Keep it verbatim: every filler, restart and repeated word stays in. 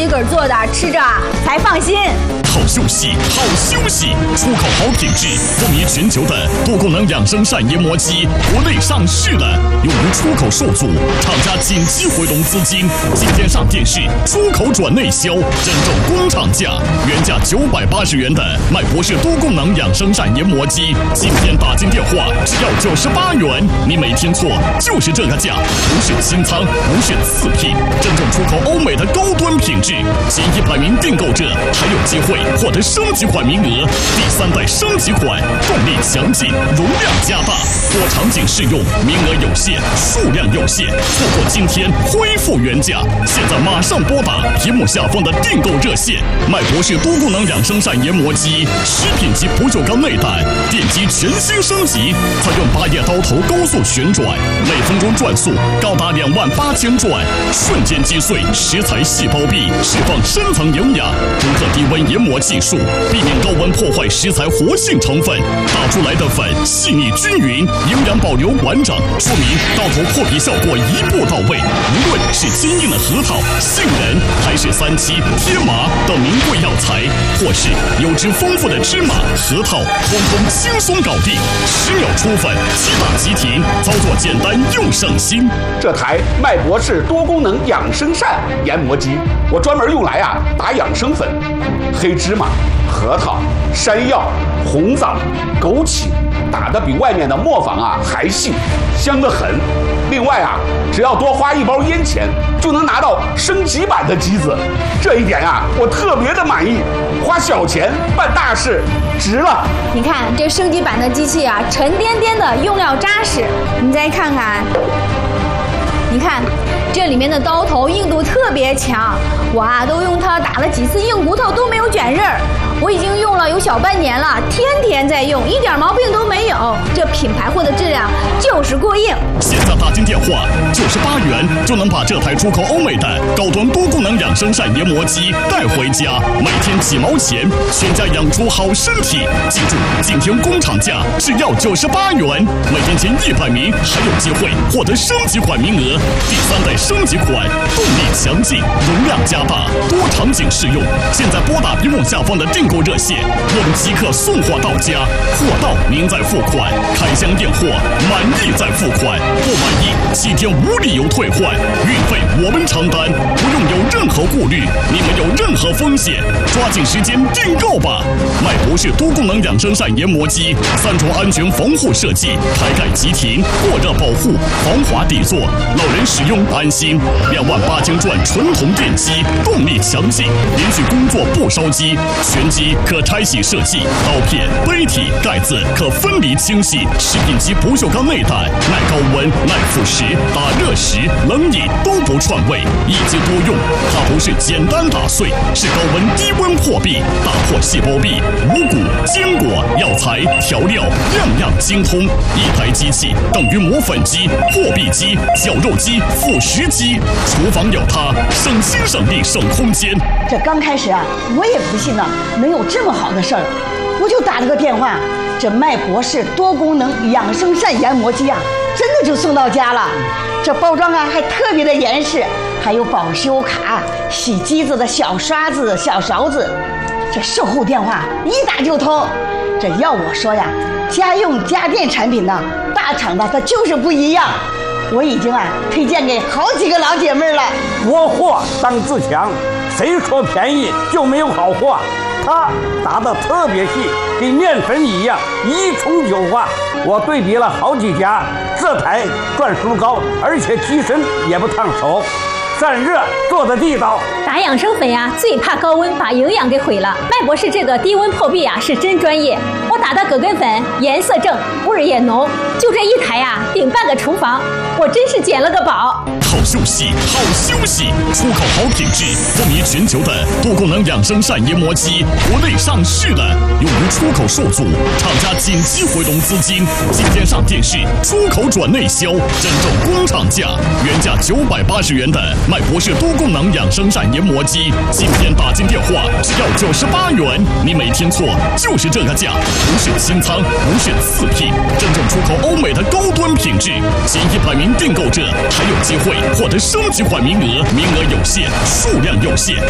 根做的，吃着才放心。 好休息，好休息，出口好品质，风靡全球的多功能养生膳研磨机，国内上市了，由于出口受阻，厂家紧急回笼资金，今天上电视，出口转内销，真正工厂价，原价九百八十元的麦博士多功能养生膳研磨机，今天打进电话只要九十八元，你没听错，就是这个价，不是清仓，不是次品，真正出口欧美的高端品质，前一百名订购者还有机会获得升级款名额，第三代升级款，动力强劲，容量加大，多场景适用，名额有限，数量有限，错过今天恢复原价，现在马上拨打屏幕下方的订购热线，麦博士多功能养生膳研磨机，食品级不锈钢内胆，电机全新升级，采用八叶刀头高速旋转，每分钟转速高达两万八千转，瞬间击碎食材细胞壁，释放深层营养，独特低温研磨技术，避免高温破坏食材活性成分，打出来的粉细腻均匀，营养保留完整，说明刀头破皮效果一步到位。无论是坚硬的核桃、杏仁，还是三七、天麻等名贵药材，或是油脂丰富的芝麻、核桃，通通轻松搞定，十秒出粉，即打即停，操作简单又省心。 这台麦博士多功能养生膳研磨机，我专门用来啊打养生粉，黑芝麻、核桃、山药、红枣、枸杞，打得比外面的磨坊啊还细，香得很。另外啊，只要多花一包烟钱，就能拿到升级版的机子，这一点啊我特别的满意。花小钱办大事，值了。 你看这升级版的机器啊，沉甸甸的，用料扎实。你再看看，你看这里面的刀头硬度特别强，我啊都用它打了几次硬骨头都没有卷刃儿。我已经用了有小半年了，天天在用，一点毛病都没有。这品牌货的质量就是过硬。 现在打进电话，九十八元就能把这台出口欧美的高端多功能养生膳研磨机带回家，每天几毛钱，全家养出好身体。记住，今天工厂价只要九十八元，每天前一百名还有机会获得升级款名额。第三代升级款，动力强劲，容量加大，多场景适用。现在拨打屏幕下方的订购热线，我们即刻送货到家，货到您再付款，开箱验货，满意再付款，不满意七天无理由退换，运费我们承担，不用有任何顾虑，你们有任何风险，抓紧时间订购吧！麦博士多功能养生膳研磨机，三重安全防护设计，开盖即停，过热保护，防滑底座，老人使用安心。两万八千转纯铜电机，动力强劲，连续工作不烧机，全机可拆洗设计，刀片、杯体、盖子可分离清洗，食品级不锈钢内胆，耐高温、耐腐蚀，打热食、冷饮都不串味，一机多用。它不是简单打碎，是高温低温破壁，打破细胞壁，五谷、坚果、药材、调料，样样精通。一台机器等于磨粉机、破壁机、绞肉机、腐蚀机，厨房有它，省心省力省空间。 这刚开始啊，我也不信呢，能有这么好的事儿，我就打了个电话，这麦博士多功能养生膳研磨机啊，真的就送到家了。这包装啊还特别的严实，还有保修卡、洗机子的小刷子、小勺子。这售后电话一打就通。这要我说呀，家用家电产品呢，大厂的它就是不一样。我已经啊推荐给好几个老姐妹了。 国货当自强，谁说便宜就没有好货？它打得特别细，跟面粉一样，一冲就化。我对比了好几家，这台转速高，而且机身也不烫手，散热做的地道。 打养生粉呀、啊，最怕高温把营养给毁了。麦博士这个低温破壁啊，是真专业。我打的葛根粉颜色正，味儿也浓，就这一台呀、啊，顶半个厨房，我真是捡了个宝。 好休息，好休息，出口好品质，风靡全球的多功能养生膳研磨机，国内上市了，由于出口受阻，厂家紧急回笼资金，今天上电视，出口转内销，真正工厂价，原价九百八十元的麦博士多功能养生膳研磨机，今天打进电话只要九十八元，你没听错，就是这个价，不是清仓，不是次品，真正出口欧美的高端品质，前一百名订购者还有机会获得升级款名额，名额有限，数量有限。